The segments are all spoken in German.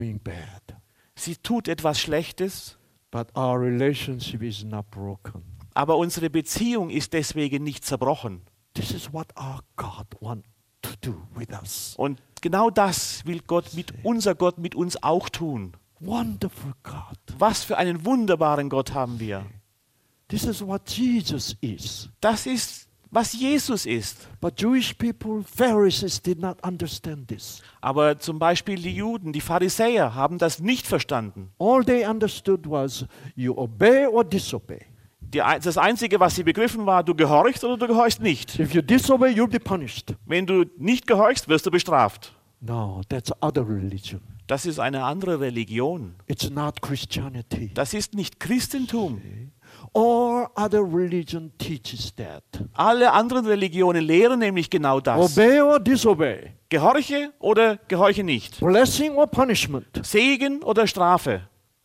doing bad. Sie tut etwas Schlechtes, But our relationship is not broken. aber unsere Beziehung ist deswegen nicht zerbrochen. This is what our God wants to do with us. Und genau das will unser Gott mit uns auch tun. Wonderful God. Was für einen wunderbaren Gott haben wir. This is what Jesus is. Das ist, was Jesus ist. But Jewish people, Pharisees did not understand this. Aber zum Beispiel die Juden, die Pharisäer haben das nicht verstanden. All they understood was you obey or disobey. Das Einzige, was sie begriffen war, du gehorchst oder du gehorchst nicht. If you disobey, you'll be punished. Wenn du nicht gehorchst, wirst du bestraft. No, that's other religion. Das ist eine andere Religion. It's not Christianity. Das ist nicht Christentum. All other religion teaches that. Alle anderen Religionen lehren nämlich genau das. Obey or disobey. Gehorche oder gehorche nicht. Blessing or punishment. Segen oder Strafe.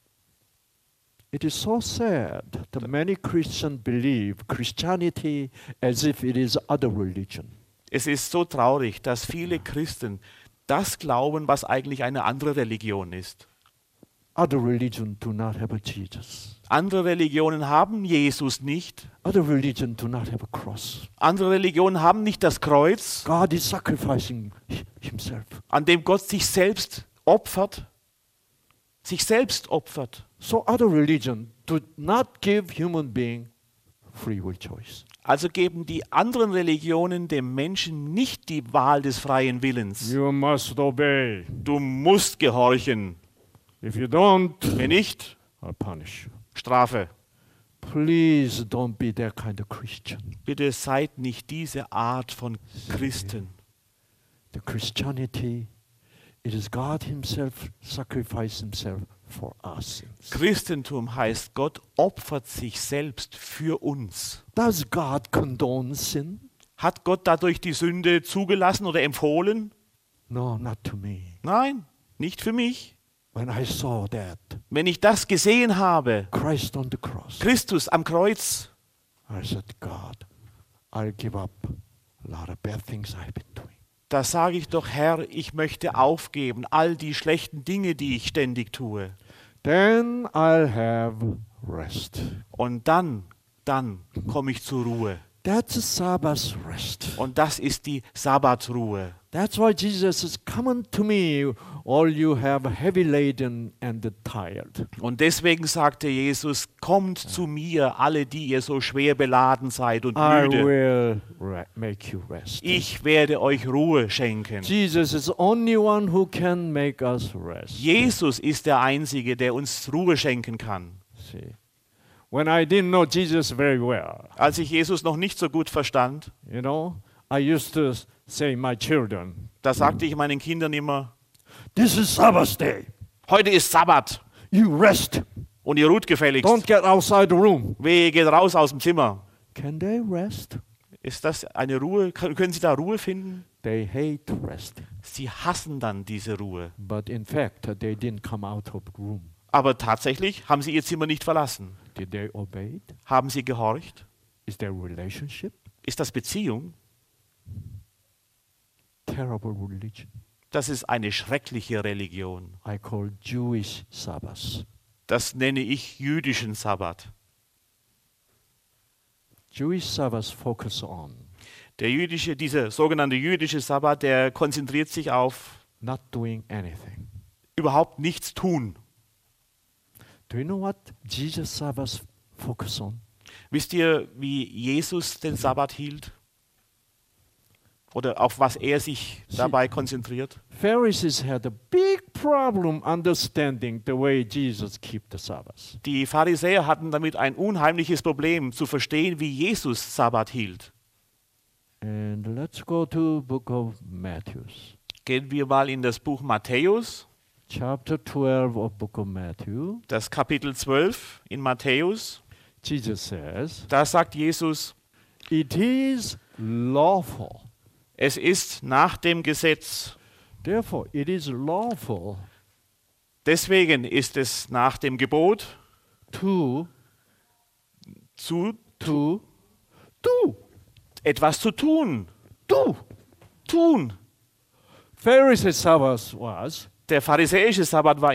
It is so sad that many Christians believe Christianity as if it is other religion. Es ist so traurig, dass viele Christen das glauben, was eigentlich eine andere Religion ist. Other religions do not have a Jesus. Andere Religionen haben Jesus nicht. Other religions do not have a cross. Andere Religionen haben nicht das Kreuz, God is sacrificing himself. an dem Gott sich selbst opfert. Sich selbst opfert. So other religions do not give human being free will choice. Also geben die anderen Religionen dem Menschen nicht die Wahl des freien Willens. You must obey. Du musst gehorchen. If you don't, Wenn nicht, I'll punish you. Strafe. Please don't be that kind of Christian. Bitte seid nicht diese Art von Christen. The Christianity, it is God himself sacrificed himself for our sins. Christentum heißt, Gott opfert sich selbst für uns. Does God condone sin? Hat Gott dadurch die Sünde zugelassen oder empfohlen? No, not to me. Nein, nicht für mich. When I saw that, Wenn ich das gesehen habe, Christ on the cross, Christus am Kreuz, I said, God, I'll give up a lot of bad things I've been doing. da sage ich doch, Herr, ich möchte aufgeben, all die schlechten Dinge, die ich ständig tue. Then I'll have rest. Und dann komme ich zur Ruhe. That's a Sabbath rest. Und das ist die Sabbatruhe. That's why Jesus says, come unto me, all you have heavy laden and tired. Und deswegen sagte Jesus, kommt zu mir, alle, die ihr so schwer beladen seid und I müde. will make you rest. Ich werde euch Ruhe schenken. Jesus is the only one who can make us rest. Jesus ist der Einzige, der uns Ruhe schenken kann. See, when I didn't know Jesus very well, Als ich Jesus noch nicht so gut verstand, you know, I used to say my children, da sagte ich meinen Kindern immer, this is Sabbath day. heute ist Sabbat You rest. und ihr ruht gefälligst. Don't get outside the room. Wehe, geht raus aus dem Zimmer. Can they rest? Ist das eine Ruhe? Können Sie da Ruhe finden? They hate resting. Sie hassen dann diese Ruhe. But in fact, they didn't come out of the room. Aber tatsächlich haben sie ihr Zimmer nicht verlassen. Did they obey it? Haben sie gehorcht? Is there relationship? Ist das Beziehung? Terrible religion. Das ist eine schreckliche Religion. I call Jewish Sabbath. Das nenne ich jüdischen Sabbat. Jewish Sabbath focus on Dieser sogenannte jüdische Sabbat, der konzentriert sich auf not doing anything. überhaupt nichts tun. Do you know what Jesus Sabbath focus on? Wisst ihr, wie Jesus den Sabbat hielt? Oder auf was er sich dabei konzentriert? Pharisees had a big problem understanding the way Jesus keep the Sabbath. Die Pharisäer hatten damit ein unheimliches Problem, zu verstehen, wie Jesus Sabbat hielt. And let's go to book of Matthew. Gehen wir mal in das Buch Matthäus, Chapter 12 of book of Matthew. das Kapitel 12 in Matthäus. Jesus says, Da sagt Jesus, it is lawful. es ist nach dem Gesetz. Therefore, it is lawful Deswegen ist es nach dem Gebot to do. etwas zu tun. Do. Tun. Pharisees' Sabbath was Der pharisäische Sabbat war